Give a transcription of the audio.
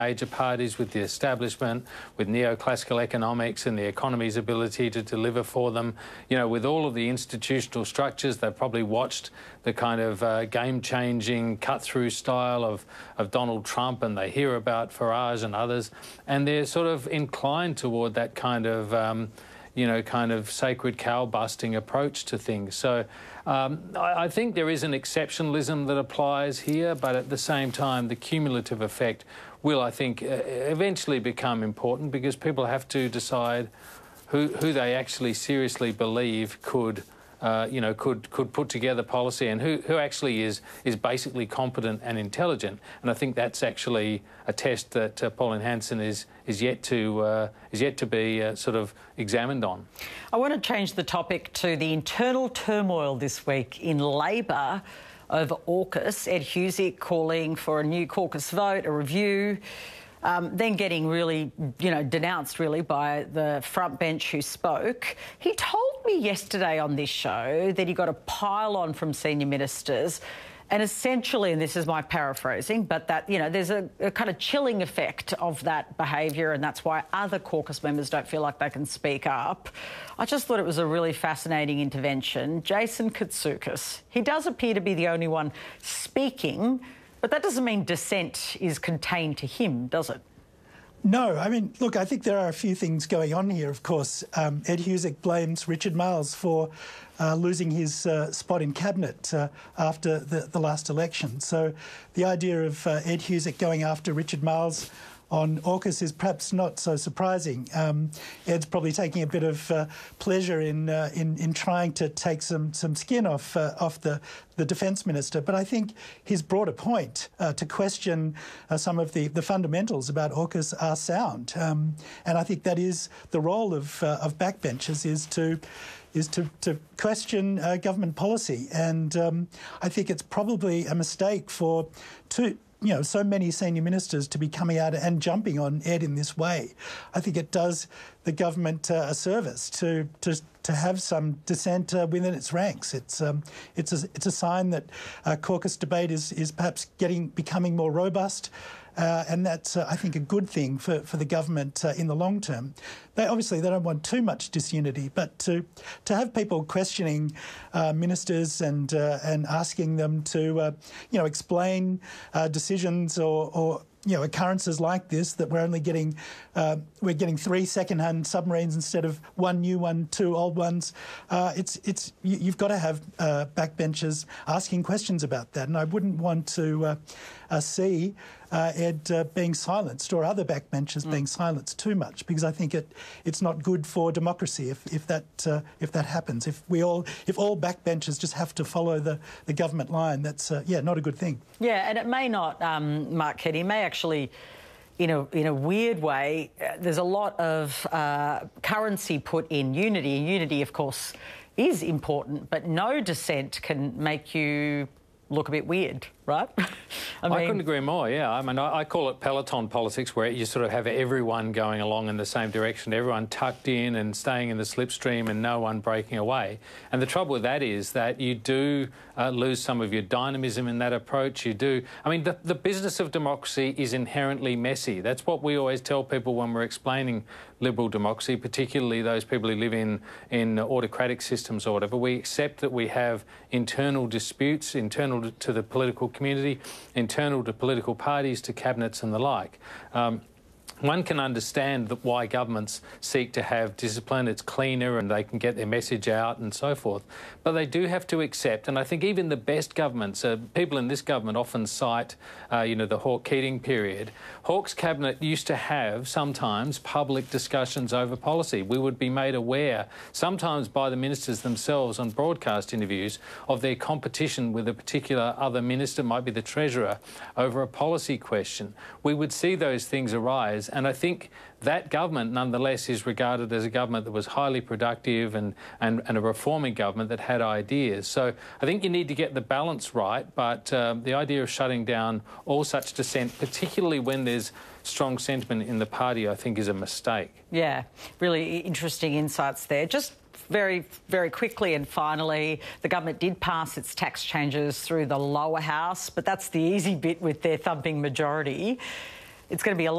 major parties, with the establishment, with neoclassical economics and the economy's ability to deliver for them. You know, with all of the institutional structures, they've probably watched the kind of game-changing, cut-through style of Donald Trump, and they hear about Farage and others, and they're sort of inclined toward that kind of you know, kind of sacred cow-busting approach to things. So I think there is an exceptionalism that applies here, but at the same time, the cumulative effect will, I think, eventually become important, because people have to decide who they actually seriously believe could you know, could put together policy, and who actually is basically competent and intelligent. And I think that's actually a test that Pauline Hanson is yet to be sort of examined on. I want to change the topic to the internal turmoil this week in Labor over AUKUS. Ed Husic calling for a new caucus vote, a review. Then getting really, you know, denounced really by the front bench who spoke. He told me yesterday on this show that he got a pile on from senior ministers, and essentially, and this is my paraphrasing, but that, you know, there's a kind of chilling effect of that behaviour, and that's why other caucus members don't feel like they can speak up. I just thought it was a really fascinating intervention. Jason Katsoukas, he does appear to be the only one speaking, but that doesn't mean dissent is contained to him, does it? No, I mean, look, I think there are a few things going on here, of course. Ed Husic blames Richard Marles for losing his spot in Cabinet after the last election. So the idea of Ed Husic going after Richard Marles on AUKUS is perhaps not so surprising. Ed's probably taking a bit of pleasure in trying to take some skin off the Defence Minister. But I think his broader point to question some of the fundamentals about AUKUS are sound. And I think that is the role of backbenchers, is to question government policy. And I think it's probably a mistake for so many senior ministers to be coming out and jumping on Ed in this way. I think it does the government a service to have some dissent within its ranks. It's a sign that caucus debate is perhaps becoming more robust. And that's, I think, a good thing for the government in the long term. They don't want too much disunity, but to have people questioning ministers and asking them to, explain decisions or occurrences like this, that we're getting 3 second-hand submarines instead of 1 new one, 2 old ones. You've got to have backbenchers asking questions about that, and I wouldn't want to see Ed being silenced, or other backbenchers being silenced too much, because I think it's not good for democracy if that happens. If all backbenchers just have to follow the government line, that's not a good thing. Yeah, and it may not, Mark Keddie, may actually, in a weird way, there's a lot of currency put in unity. And unity, of course, is important, but no dissent can make you look a bit weird, right? I couldn't agree more, yeah. I mean, I call it peloton politics, where you sort of have everyone going along in the same direction, everyone tucked in and staying in the slipstream and no one breaking away. And the trouble with that is that you do lose some of your dynamism in that approach. You do. I mean, the business of democracy is inherently messy. That's what we always tell people when we're explaining liberal democracy, particularly those people who live in autocratic systems or whatever. We accept that we have internal disputes, internal to the political community, internal to political parties, to cabinets and the like. One can understand why governments seek to have discipline. It's cleaner and they can get their message out and so forth. But they do have to accept, and I think even the best governments, people in this government often cite, the Hawke-Keating period. Hawke's cabinet used to have sometimes public discussions over policy. We would be made aware, sometimes by the ministers themselves on broadcast interviews, of their competition with a particular other minister, might be the Treasurer, over a policy question. We would see those things arise. And I think that government, nonetheless, is regarded as a government that was highly productive and a reforming government that had ideas. So I think you need to get the balance right, but the idea of shutting down all such dissent, particularly when there's strong sentiment in the party, I think is a mistake. Yeah, really interesting insights there. Just very, very quickly and finally, the government did pass its tax changes through the lower house, but that's the easy bit with their thumping majority. It's going to be a